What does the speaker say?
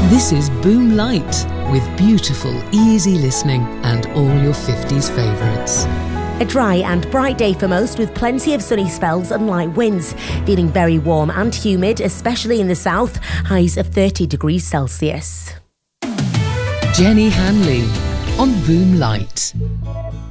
This is Boom Light, with beautiful, easy listening and all your 50s favourites. A dry and bright day for most, with plenty of sunny spells and light winds. Feeling very warm and humid, especially in the south, highs of 30 degrees Celsius. Jenny Hanley on Boom Light.